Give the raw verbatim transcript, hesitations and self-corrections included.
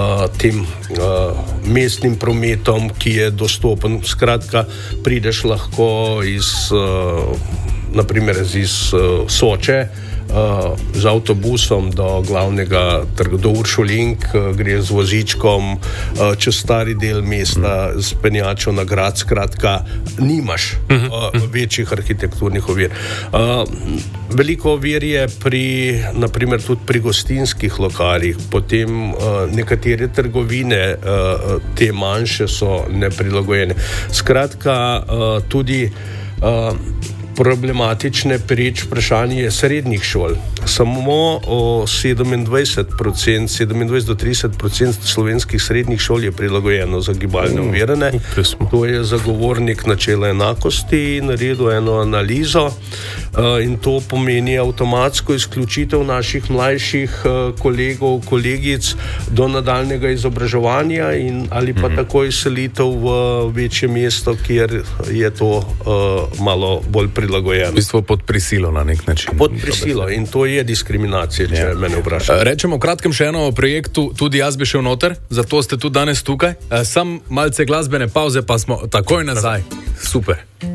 uh, tem uh, mestnim prometom, ki je dostopen. Skratka, prideš lahko iz, uh, naprimer iz uh, Soče, Uh, z avtobusom do glavnega trga, do Uršulink, uh, gre z vozičkom uh, čez stari del mesta, mm. z penjačo na grad, skratka, nimaš uh, večjih arhitekturnih ovir. Uh, veliko ovir je pri, naprimer, tudi pri gostinskih lokalih, potem uh, nekatere trgovine, uh, te manjše so neprilagojene. Skratka, uh, tudi uh, problematične pereč vprašanje srednjih šol. Samo sedemindvajset procent, sedemindvajset do trideset procent slovenskih srednjih šol je prilagojeno za gibalne ovirane. To je zagovornik načela enakosti, naredil eno analizo in to pomeni avtomatsko izključitev naših mlajših kolegov, kolegic do nadaljnega izobraževanja in ali pa takoj selitev v večje mesto, kjer je to uh, malo bolj prilagojeno. V bistvu pod prisilo na nek način. Pod prisilo in to je diskriminacija, če ja. mene vprašaš. Rečemo kratkem še eno o projektu, tudi jaz bi šel noter, zato ste tudi danes tukaj. Sam malce glasbene pauze, pa smo takoj nazaj. Super.